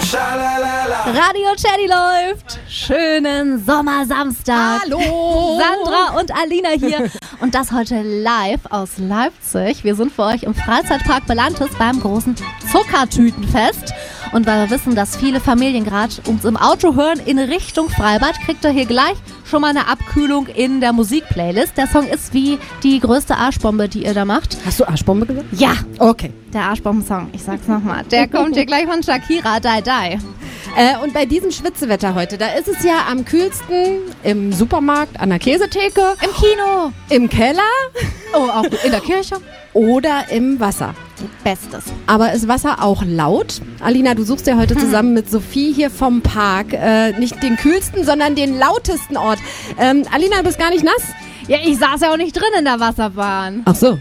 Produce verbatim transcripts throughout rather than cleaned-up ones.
Radio Teddy läuft. Schönen Sommersamstag. Hallo. Sandra und Alina hier. Und das heute live aus Leipzig. Wir sind für euch im Freizeitpark Belantes beim großen Zuckertütenfest. Und weil wir wissen, dass viele Familien gerade uns im Auto hören in Richtung Freibad, kriegt ihr hier gleich schon mal eine Abkühlung in der Musikplaylist. Der Song ist wie die größte Arschbombe, die ihr da macht. Hast du Arschbombe gesagt? Ja. Okay. Der Arschbomben-Song, ich sag's nochmal. Der kommt hier gleich von Shakira, Die Die. Äh, und bei diesem Schwitzewetter heute, da ist es ja am kühlsten im Supermarkt, an der Käsetheke, Im Kino. im Keller Oh, auch in der Kirche. oder im Wasser. Bestes. Aber ist Wasser auch laut? Alina, du suchst ja heute zusammen mit Sophie hier vom Park äh, nicht den kühlsten, sondern den lautesten Ort. Ähm, Alina, du bist gar nicht nass? Ja, ich saß ja auch nicht drin in der Wasserbahn. Ach so.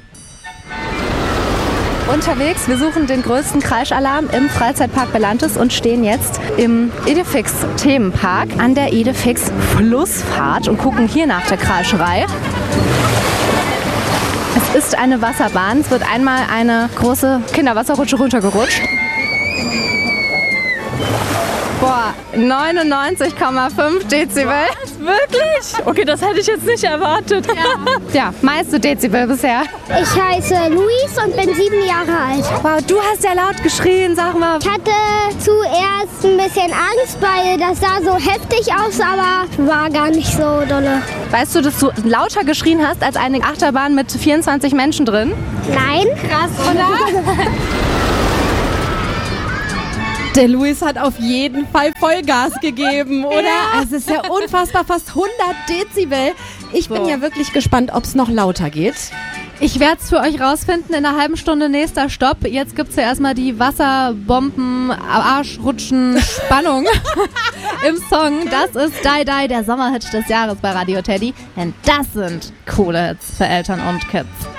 Unterwegs, wir suchen den größten Kreischalarm im Freizeitpark Belantes und stehen jetzt im Edefix Themenpark an der Edefix Flussfahrt und gucken hier nach der Kreischerei. Es ist eine Wasserbahn. Es wird einmal eine große Kinderwasserrutsche runtergerutscht. Boah, neunundneunzig Komma fünf Dezibel. Was? Wirklich? Okay, das hätte ich jetzt nicht erwartet. Ja, ja, meiste Dezibel bisher. Ich heiße Luis und bin sieben Jahre alt. Wow, du hast ja laut geschrien, sag mal. Ich hatte zuerst ein bisschen Angst, weil das sah so heftig aus, aber war gar nicht so dolle. Weißt du, dass du lauter geschrien hast als eine Achterbahn mit vierundzwanzig Menschen drin? Nein. Krass, oder? Der Luis hat auf jeden Fall Vollgas gegeben, oder? Ja. Es ist ja unfassbar, fast hundert Dezibel. Ich bin So. ja wirklich gespannt, ob es noch lauter geht. Ich werde es für euch rausfinden in einer halben Stunde nächster Stopp. Jetzt gibt es ja erstmal die Wasserbomben, Arschrutschen, Spannung im Song. Das ist Die Die, der Sommerhit des Jahres bei Radio Teddy. Denn das sind coole Hits für Eltern und Kids.